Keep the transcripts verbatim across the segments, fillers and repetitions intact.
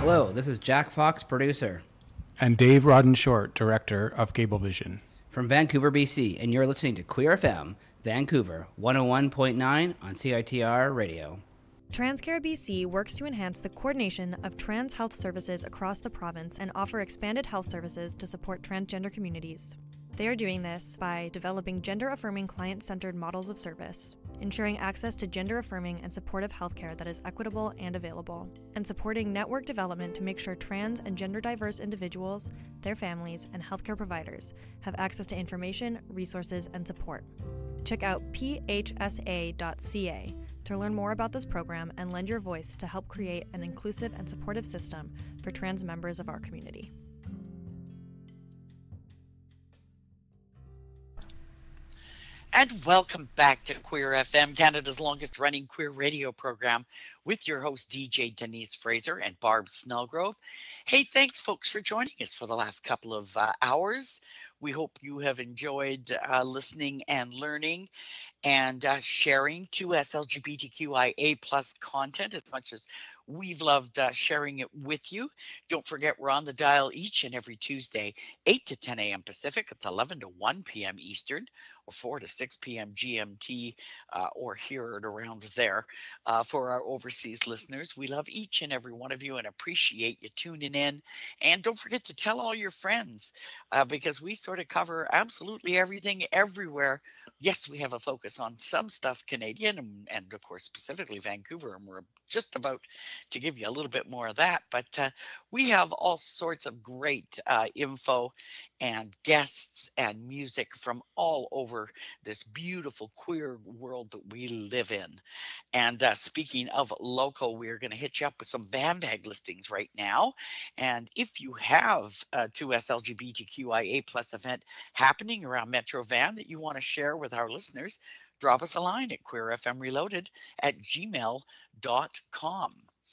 Hello, this is Jack Fox, producer. And Dave Rodden Short, director of Cablevision. From Vancouver, B C, and you're listening to Queer F M, Vancouver, one oh one point nine on C I T R Radio. TransCare B C works to enhance the coordination of trans health services across the province and offer expanded health services to support transgender communities. They are doing this by developing gender-affirming client-centered models of service, ensuring access to gender-affirming and supportive healthcare that is equitable and available, and supporting network development to make sure trans and gender-diverse individuals, their families, and healthcare providers have access to information, resources, and support. Check out p h s a dot c a to learn more about this program and lend your voice to help create an inclusive and supportive system for trans members of our community. And welcome back to Queer F M, Canada's longest running queer radio program, with your host D J Denise Fraser and Barb Snellgrove. Hey, thanks folks for joining us for the last couple of uh, hours. We hope you have enjoyed uh, listening and learning and uh, sharing two S L G B T Q I A plus content as much as we've loved uh, sharing it with you. Don't forget, we're on the dial each and every Tuesday, eight to ten a.m. Pacific. It's eleven to one p.m. Eastern, or four to six p.m. G M T, uh, or here and around there. Uh, for our overseas listeners, we love each and every one of you and appreciate you tuning in. And don't forget to tell all your friends, uh, because we sort of cover absolutely everything everywhere. Yes, we have a focus on some stuff Canadian and, and of course, specifically Vancouver, and we're just about to give you a little bit more of that. But uh, we have all sorts of great uh, info and guests and music from all over this beautiful queer world that we live in. And uh, speaking of local, we're going to hit you up with some band bag listings right now. And if you have a two S L G B T Q I A plus event happening around Metro Van that you want to share with our listeners, drop us a line at queerfmreloaded at gmail dot com.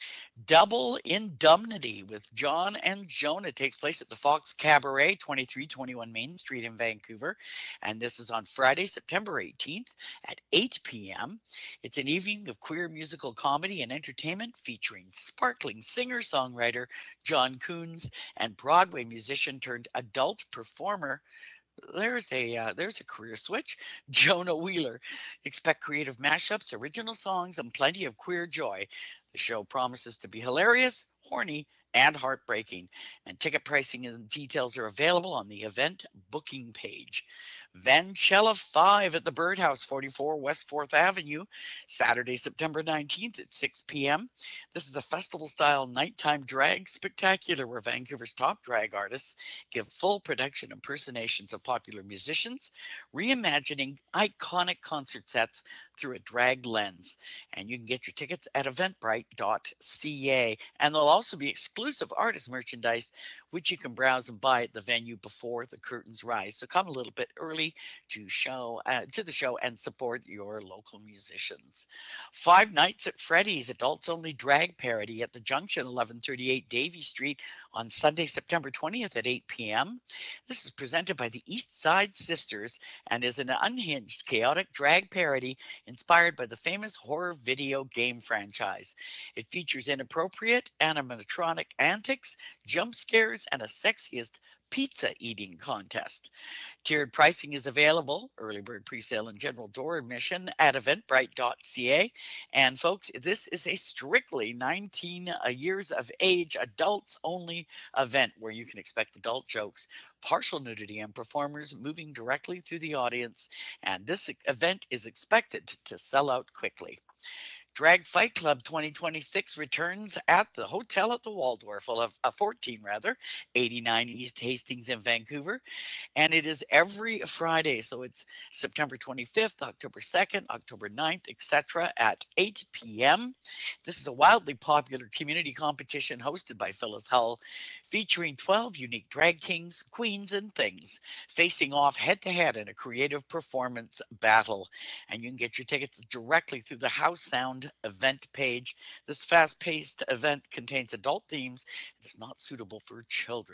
Double Indemnity with John and Jonah takes place at the Fox Cabaret, twenty-three twenty-one Main Street in Vancouver. And this is on Friday, September eighteenth at eight p.m. It's an evening of queer musical comedy and entertainment featuring sparkling singer-songwriter John Coons and Broadway musician turned adult performer. There's a uh, there's a career switch. Jonah Wheeler. Expect creative mashups, original songs, and plenty of queer joy. The show promises to be hilarious, horny, and heartbreaking. And ticket pricing and details are available on the event booking page. Vanchella five at the Birdhouse, forty-four West fourth Avenue, Saturday, September nineteenth at six p.m. This is a festival-style nighttime drag spectacular where Vancouver's top drag artists give full production impersonations of popular musicians, reimagining iconic concert sets through a drag lens. And you can get your tickets at eventbrite dot c a. And there'll also be exclusive artist merchandise, which you can browse and buy at the venue before the curtains rise. So come a little bit early to show uh, to the show and support your local musicians. Five Nights at Freddy's, adults only drag parody at the Junction, eleven thirty-eight Davie Street on Sunday, September twentieth at eight p.m. This is presented by the East Side Sisters and is an unhinged, chaotic drag parody inspired by the famous horror video game franchise. It features inappropriate animatronic antics, jump scares, and a sexiest pizza eating contest. Tiered pricing is available, early bird presale and general door admission at eventbrite dot c a. And folks, this is a strictly nineteen years of age, adults only event where you can expect adult jokes, partial nudity, and performers moving directly through the audience. And this event is expected to sell out quickly. Drag Fight Club twenty twenty-six returns at the Hotel at the Waldorf, well, uh, fourteen rather, eighty-nine East Hastings in Vancouver. And it is every Friday. So it's September twenty-fifth, October second, October ninth, et cetera at eight p.m. This is a wildly popular community competition hosted by Phyllis Hull, featuring twelve unique drag kings, queens, and things facing off head-to-head in a creative performance battle. And you can get your tickets directly through the House Sound event page. This fast-paced event contains adult themes and is not suitable for children.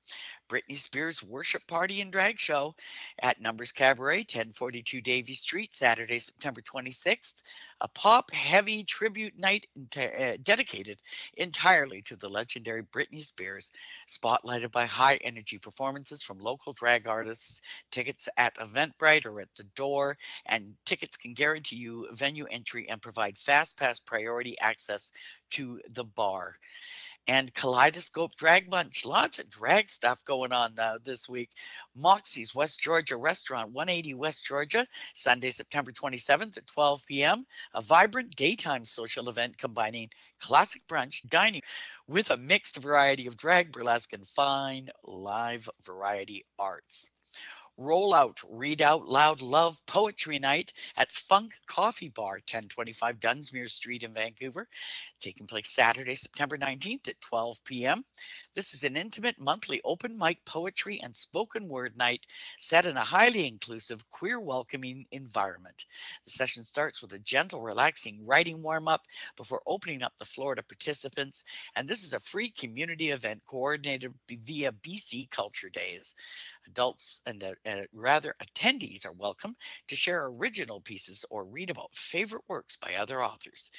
Britney Spears Worship Party and Drag Show at Numbers Cabaret, ten forty-two Davie Street, Saturday, September twenty-sixth. A pop heavy tribute night enti- uh, dedicated entirely to the legendary Britney Spears, spotlighted by high energy performances from local drag artists. Tickets at Eventbrite or at the door, and tickets can guarantee you venue entry and provide fast pass priority access to the bar. And Kaleidoscope Drag Bunch. Lots of drag stuff going on uh, this week. Moxie's West Georgia Restaurant, one eighty West Georgia, Sunday, September twenty-seventh at twelve p.m. A vibrant daytime social event combining classic brunch dining with a mixed variety of drag, burlesque, and fine live variety arts. Rollout Read Out Loud Love Poetry Night at Funk Coffee Bar, ten twenty-five Dunsmuir Street in Vancouver, taking place Saturday, September nineteenth at twelve p.m. This is an intimate monthly open mic poetry and spoken word night set in a highly inclusive, queer welcoming environment. The session starts with a gentle, relaxing writing warm up before opening up the floor to participants. And this is a free community event coordinated via B C Culture Days. Adults and uh, uh, rather attendees are welcome to share original pieces or read about favorite works by other authors.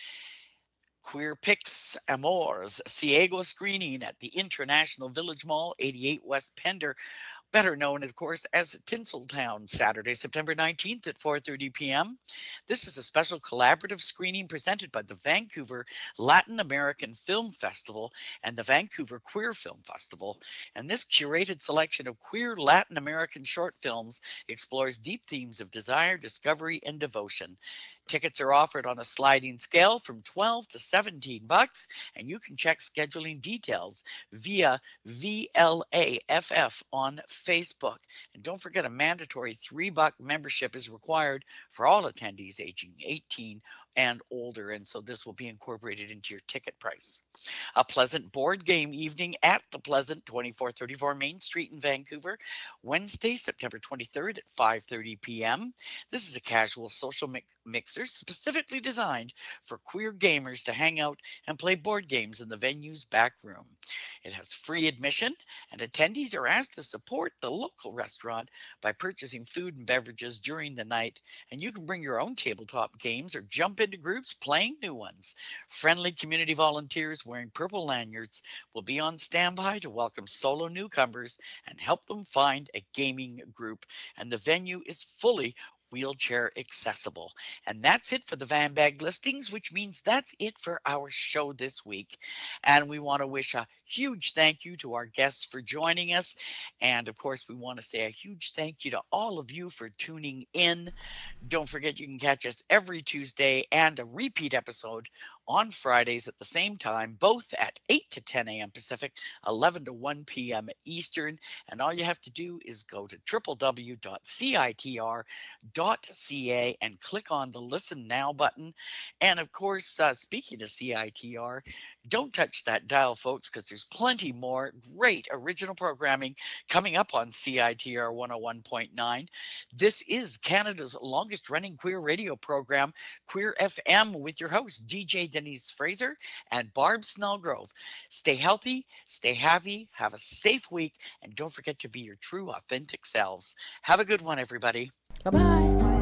Queer Pix Amores Ciego screening at the International Village Mall, eighty-eight West Pender, better known, of course, as Tinseltown, Saturday, September nineteenth at four thirty p.m. This is a special collaborative screening presented by the Vancouver Latin American Film Festival and the Vancouver Queer Film Festival. And this curated selection of queer Latin American short films explores deep themes of desire, discovery, and devotion. Tickets are offered on a sliding scale from twelve to seventeen bucks, and you can check scheduling details via V L A F F on Facebook. And don't forget, a mandatory three buck membership is required for all attendees aging eighteen and older, and so this will be incorporated into your ticket price. A pleasant board game evening at the Pleasant, twenty-four thirty-four Main Street in Vancouver, Wednesday, September twenty-third at five thirty p.m. This is a casual social mi- mixer specifically designed for queer gamers to hang out and play board games in the venue's back room. It has free admission, and attendees are asked to support the local restaurant by purchasing food and beverages during the night, and you can bring your own tabletop games or jump into groups playing new ones. Friendly community volunteers wearing purple lanyards will be on standby to welcome solo newcomers and help them find a gaming group, and the venue is fully wheelchair accessible. And that's it for the Van Bag listings, which means that's it for our show this week. And we want to wish a huge thank you to our guests for joining us. And of course, we want to say a huge thank you to all of you for tuning in. Don't forget, you can catch us every Tuesday and a repeat episode on Fridays at the same time, both at eight to ten a.m. Pacific, eleven to one p.m. Eastern. And all you have to do is go to w w w dot c i t r dot c a and click on the Listen Now button. And of course, uh, speaking of C I T R, don't touch that dial, folks, because there's plenty more great original programming coming up on C I T R one oh one point nine. This is Canada's longest running queer radio program, Queer F M, with your hosts, D J Denise Fraser and Barb Snellgrove. Stay healthy, stay happy, have a safe week, and don't forget to be your true, authentic selves. Have a good one, everybody. Bye-bye.